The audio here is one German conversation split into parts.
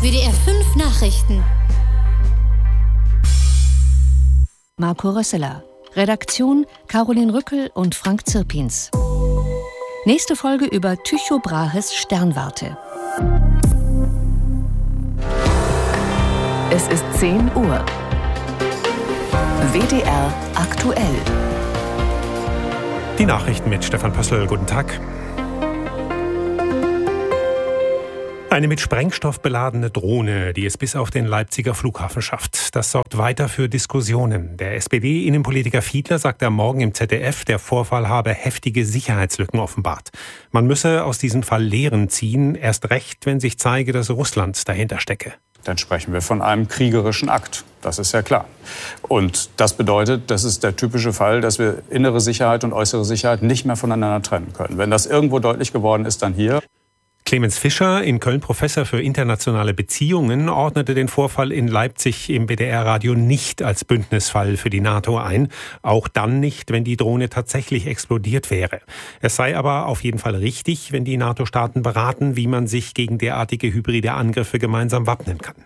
WDR 5 Nachrichten. Marco Rösseler. Redaktion Caroline Rückel und Frank Zirpins. Nächste Folge über Tycho Brahes Sternwarte. Es ist 10 Uhr. WDR aktuell. Die Nachrichten mit Stefan Pössl. Guten Tag. Eine mit Sprengstoff beladene Drohne, die es bis auf den Leipziger Flughafen schafft. Das sorgt weiter für Diskussionen. Der SPD-Innenpolitiker Fiedler sagte am Morgen im ZDF, der Vorfall habe heftige Sicherheitslücken offenbart. Man müsse aus diesem Fall Lehren ziehen, erst recht, wenn sich zeige, dass Russland dahinter stecke. Dann sprechen wir von einem kriegerischen Akt. Das ist ja klar. Und das bedeutet, das ist der typische Fall, dass wir innere Sicherheit und äußere Sicherheit nicht mehr voneinander trennen können. Wenn das irgendwo deutlich geworden ist, dann hier. Clemens Fischer, in Köln Professor für internationale Beziehungen, ordnete den Vorfall in Leipzig im WDR-Radio nicht als Bündnisfall für die NATO ein. Auch dann nicht, wenn die Drohne tatsächlich explodiert wäre. Es sei aber auf jeden Fall richtig, wenn die NATO-Staaten beraten, wie man sich gegen derartige hybride Angriffe gemeinsam wappnen kann.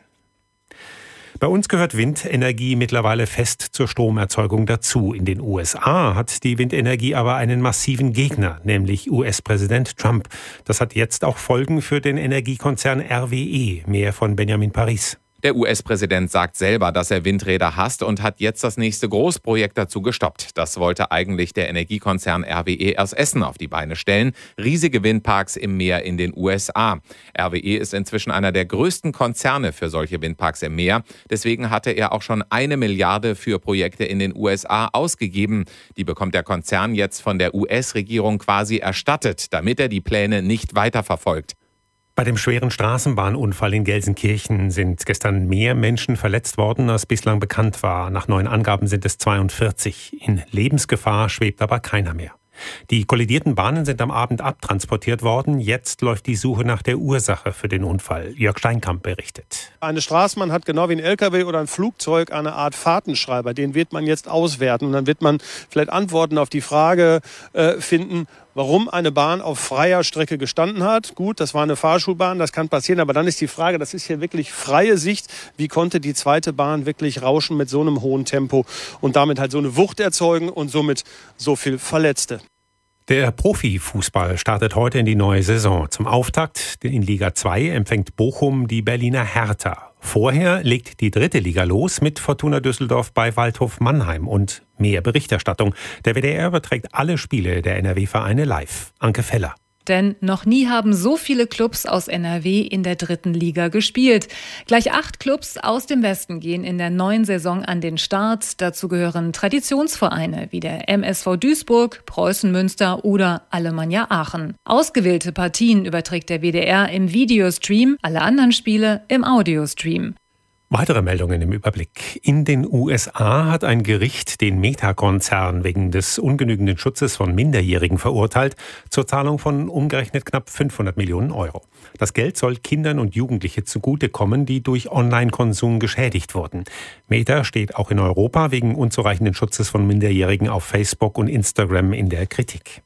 Bei uns gehört Windenergie mittlerweile fest zur Stromerzeugung dazu. In den USA hat die Windenergie aber einen massiven Gegner, nämlich US-Präsident Trump. Das hat jetzt auch Folgen für den Energiekonzern RWE. Mehr von Benjamin Paris. Der US-Präsident sagt selber, dass er Windräder hasst und hat jetzt das nächste Großprojekt dazu gestoppt. Das wollte eigentlich der Energiekonzern RWE aus Essen auf die Beine stellen. Riesige Windparks im Meer in den USA. RWE ist inzwischen einer der größten Konzerne für solche Windparks im Meer. Deswegen hatte er auch schon 1 Milliarde für Projekte in den USA ausgegeben. Die bekommt der Konzern jetzt von der US-Regierung quasi erstattet, damit er die Pläne nicht weiterverfolgt. Bei dem schweren Straßenbahnunfall in Gelsenkirchen sind gestern mehr Menschen verletzt worden, als bislang bekannt war. Nach neuen Angaben sind es 42. In Lebensgefahr schwebt aber keiner mehr. Die kollidierten Bahnen sind am Abend abtransportiert worden. Jetzt läuft die Suche nach der Ursache für den Unfall. Jörg Steinkamp berichtet. Eine Straßenbahn hat genau wie ein LKW oder ein Flugzeug eine Art Fahrtenschreiber. Den wird man jetzt auswerten. Und dann wird man vielleicht Antworten auf die Frage finden, warum eine Bahn auf freier Strecke gestanden hat. Gut, das war eine Fahrschulbahn, das kann passieren. Aber dann ist die Frage, das ist hier wirklich freie Sicht. Wie konnte die zweite Bahn wirklich rauschen mit so einem hohen Tempo und damit halt so eine Wucht erzeugen und somit so viel Verletzte? Der Profifußball startet heute in die neue Saison. Zum Auftakt in Liga 2 empfängt Bochum die Berliner Hertha. Vorher legt die 3. Liga los mit Fortuna Düsseldorf bei Waldhof Mannheim und mehr Berichterstattung. Der WDR überträgt alle Spiele der NRW-Vereine live. Anke Feller. Denn noch nie haben so viele Clubs aus NRW in der 3. Liga gespielt. Gleich 8 Clubs aus dem Westen gehen in der neuen Saison an den Start. Dazu gehören Traditionsvereine wie der MSV Duisburg, Preußen Münster oder Alemannia Aachen. Ausgewählte Partien überträgt der WDR im Videostream, alle anderen Spiele im Audiostream. Weitere Meldungen im Überblick. In den USA hat ein Gericht den Meta-Konzern wegen des ungenügenden Schutzes von Minderjährigen verurteilt, zur Zahlung von umgerechnet knapp 500 Millionen Euro. Das Geld soll Kindern und Jugendliche zugutekommen, die durch Online-Konsum geschädigt wurden. Meta steht auch in Europa wegen unzureichenden Schutzes von Minderjährigen auf Facebook und Instagram in der Kritik.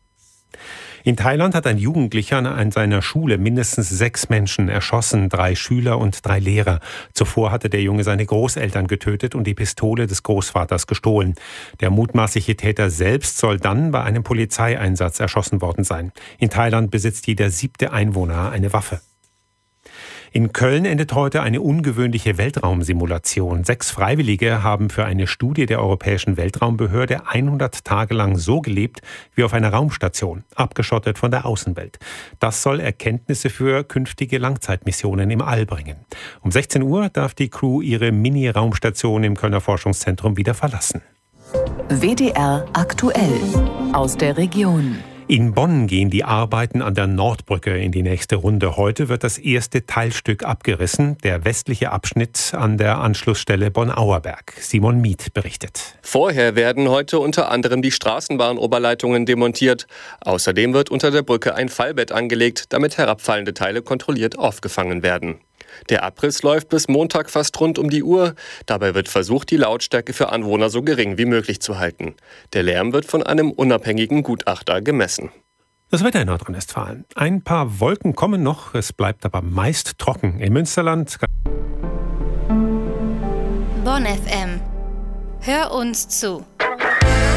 In Thailand hat ein Jugendlicher an seiner Schule mindestens 6 Menschen erschossen, 3 Schüler und 3 Lehrer. Zuvor hatte der Junge seine Großeltern getötet und die Pistole des Großvaters gestohlen. Der mutmaßliche Täter selbst soll dann bei einem Polizeieinsatz erschossen worden sein. In Thailand besitzt jeder 7. Einwohner eine Waffe. In Köln endet heute eine ungewöhnliche Weltraumsimulation. 6 Freiwillige haben für eine Studie der Europäischen Weltraumbehörde 100 Tage lang so gelebt wie auf einer Raumstation, abgeschottet von der Außenwelt. Das soll Erkenntnisse für künftige Langzeitmissionen im All bringen. Um 16 Uhr darf die Crew ihre Mini-Raumstation im Kölner Forschungszentrum wieder verlassen. WDR aktuell aus der Region. In Bonn gehen die Arbeiten an der Nordbrücke in die nächste Runde. Heute wird das erste Teilstück abgerissen, der westliche Abschnitt an der Anschlussstelle Bonn-Auerberg. Simon Mieth berichtet. Vorher werden heute unter anderem die Straßenbahnoberleitungen demontiert. Außerdem wird unter der Brücke ein Fallbett angelegt, damit herabfallende Teile kontrolliert aufgefangen werden. Der Abriss läuft bis Montag fast rund um die Uhr. Dabei wird versucht, die Lautstärke für Anwohner so gering wie möglich zu halten. Der Lärm wird von einem unabhängigen Gutachter gemessen. Das Wetter in Nordrhein-Westfalen. Ein paar Wolken kommen noch, es bleibt aber meist trocken. Im Münsterland Bonn FM. Hör uns zu.